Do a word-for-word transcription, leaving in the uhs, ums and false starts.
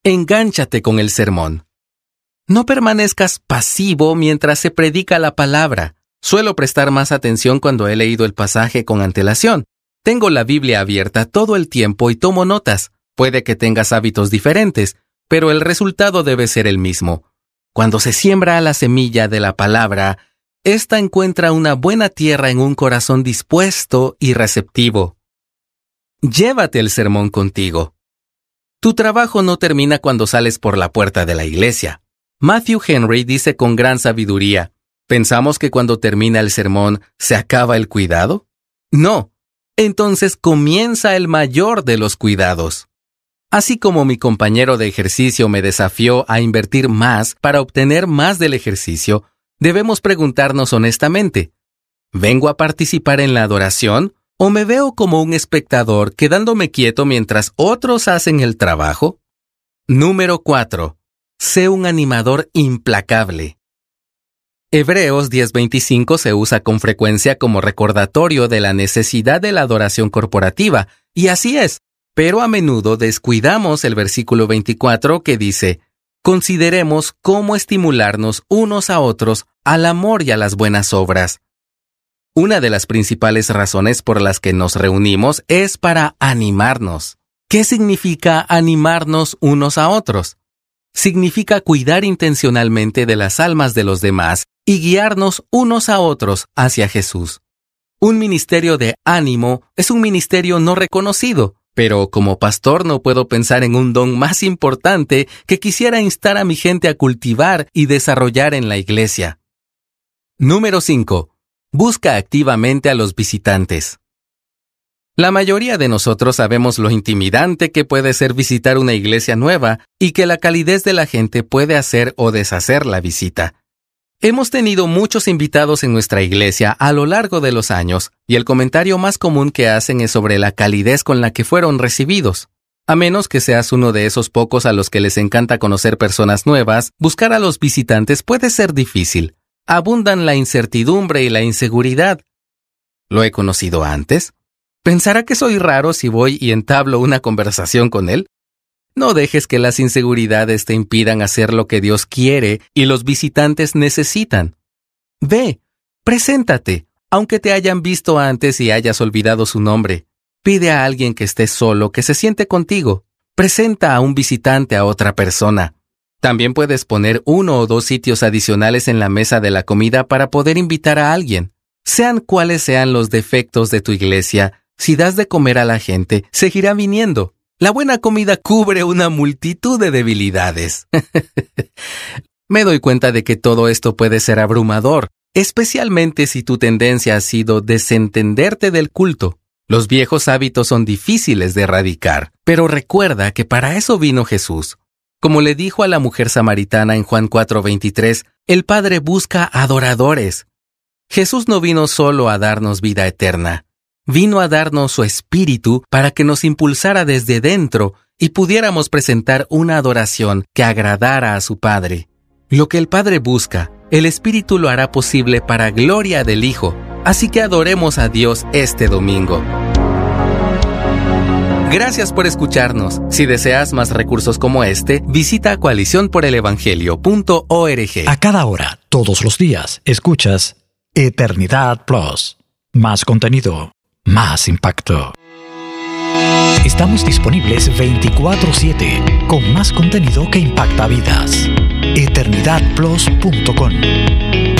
Engánchate con el sermón. No permanezcas pasivo mientras se predica la palabra. Suelo prestar más atención cuando he leído el pasaje con antelación. Tengo la Biblia abierta todo el tiempo y tomo notas. Puede que tengas hábitos diferentes, pero el resultado debe ser el mismo. Cuando se siembra la semilla de la palabra, ésta encuentra una buena tierra en un corazón dispuesto y receptivo. Llévate el sermón contigo. Tu trabajo no termina cuando sales por la puerta de la iglesia. Matthew Henry dice con gran sabiduría, ¿pensamos que cuando termina el sermón se acaba el cuidado? No. Entonces comienza el mayor de los cuidados. Así como mi compañero de ejercicio me desafió a invertir más para obtener más del ejercicio, debemos preguntarnos honestamente, ¿vengo a participar en la adoración o me veo como un espectador quedándome quieto mientras otros hacen el trabajo? Número cuatro. Sé un animador implacable. Hebreos diez veinticinco se usa con frecuencia como recordatorio de la necesidad de la adoración corporativa, y así es, pero a menudo descuidamos el versículo veinticuatro que dice, consideremos cómo estimularnos unos a otros al amor y a las buenas obras. Una de las principales razones por las que nos reunimos es para animarnos. ¿Qué significa animarnos unos a otros? Significa cuidar intencionalmente de las almas de los demás y guiarnos unos a otros hacia Jesús. Un ministerio de ánimo es un ministerio no reconocido, pero como pastor no puedo pensar en un don más importante que quisiera instar a mi gente a cultivar y desarrollar en la iglesia. Número cinco. Busca activamente a los visitantes. La mayoría de nosotros sabemos lo intimidante que puede ser visitar una iglesia nueva y que la calidez de la gente puede hacer o deshacer la visita. Hemos tenido muchos invitados en nuestra iglesia a lo largo de los años y el comentario más común que hacen es sobre la calidez con la que fueron recibidos. A menos que seas uno de esos pocos a los que les encanta conocer personas nuevas, buscar a los visitantes puede ser difícil. Abundan la incertidumbre y la inseguridad. ¿Lo he conocido antes? ¿Pensará que soy raro si voy y entablo una conversación con él? No dejes que las inseguridades te impidan hacer lo que Dios quiere y los visitantes necesitan. Ve, preséntate, aunque te hayan visto antes y hayas olvidado su nombre. Pide a alguien que esté solo que se siente contigo. Presenta a un visitante a otra persona. También puedes poner uno o dos sitios adicionales en la mesa de la comida para poder invitar a alguien. Sean cuales sean los defectos de tu iglesia, si das de comer a la gente, seguirá viniendo. La buena comida cubre una multitud de debilidades. Me doy cuenta de que todo esto puede ser abrumador, especialmente si tu tendencia ha sido desentenderte del culto. Los viejos hábitos son difíciles de erradicar, pero recuerda que para eso vino Jesús. Como le dijo a la mujer samaritana en Juan cuatro veintitrés, el Padre busca adoradores. Jesús no vino solo a darnos vida eterna. Vino a darnos su espíritu para que nos impulsara desde dentro y pudiéramos presentar una adoración que agradara a su Padre. Lo que el Padre busca, el Espíritu lo hará posible para gloria del Hijo. Así que adoremos a Dios este domingo. Gracias por escucharnos. Si deseas más recursos como este, visita coalición por el evangelio punto org. A cada hora, todos los días, escuchas Eternidad Plus. Más contenido, más impacto. Estamos disponibles veinticuatro siete con más contenido que impacta vidas. eternidad plus punto com